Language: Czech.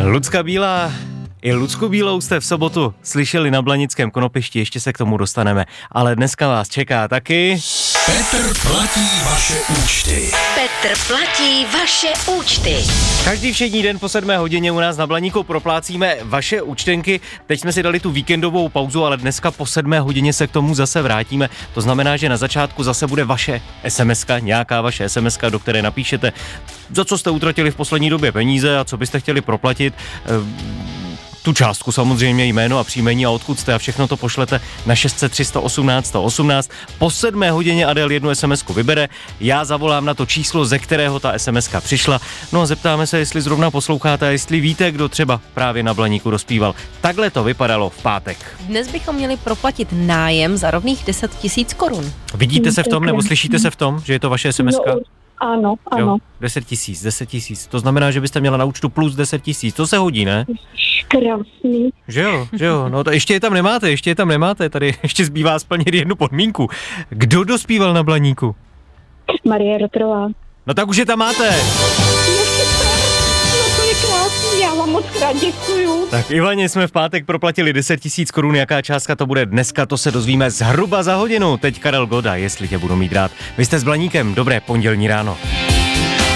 Lucka Bílá. I Lucku Bílou jste v sobotu slyšeli na Blanickém konopišti, ještě se k tomu dostaneme. Ale dneska vás čeká taky... Petr platí vaše účty. Petr platí vaše účty. Každý všední den po 7 hodině u nás na Blaníku proplácíme vaše účtenky. Teď jsme si dali tu víkendovou pauzu, ale dneska po 7 hodině se k tomu zase vrátíme. To znamená, že na začátku zase bude vaše SMS-ka, nějaká vaše SMS-ka, do které napíšete, za co jste utratili v poslední době peníze a co byste chtěli proplatit. Tu částku samozřejmě, jméno a příjmení a odkud jste a všechno to pošlete na 600 318 118. Po 7 hodině Adel jednu SMS-ku vybere, já zavolám na to číslo, ze kterého ta SMS-ka přišla, no a zeptáme se, jestli zrovna posloucháte a jestli víte, kdo třeba právě na Blaníku dospíval. Takhle to vypadalo v pátek. Dnes bychom měli proplatit nájem za rovných 10 000 korun. Vidíte se v tom nebo slyšíte se v tom, že je to vaše SMS-ka? Ano. Jo, 10 000. To znamená, že byste měla na účtu plus 10 000. To se hodí, ne? Krásný. Že jo. No to ještě je tam nemáte. Tady ještě zbývá splnit jednu podmínku. Kdo dospíval na Blaníku? Marie Rotrová. No tak už je tam máte. To je krásný, já vám moc krát děkuju. Tak Ivaně jsme v pátek proplatili 10 000 korun. Jaká částka to bude dneska, to se dozvíme zhruba za hodinu. Teď Karel Goda, jestli tě budu mít rád. Vy jste s Blaníkem, dobré pondělní ráno.